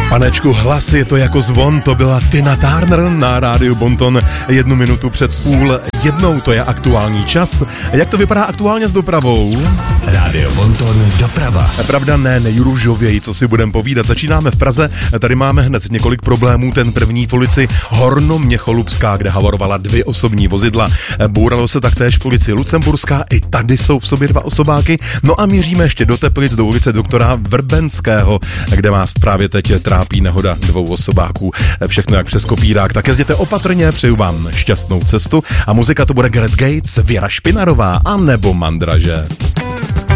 Panečku, hlas je to jako zvon, to byla Tina Turner na rádiu Bonton 1 minutu před 12:30, to je aktuální čas. Jak to vypadá aktuálně s dopravou? Rádio Bonton doprava. Pravda ne, nejružověji, co si budem povídat. Začínáme v Praze, tady máme hned několik problémů. Ten první v ulici Horno-Měcholupská, kde havarovala 2 osobní vozidla. Bouralo se taktéž v ulici Lucemburská, i tady jsou v sobě 2 osobáky. No a míříme ještě do Teplic, do ulice doktora Vrbenského, kde vás právě teď trápí nehoda 2 osobáků. Všechno jak přes kopírák, tak jezděte opatrně, přeju vám šťastnou cestu. A muzika to bude Gareth Gates, Věra Špinarová a nebo Mandraže.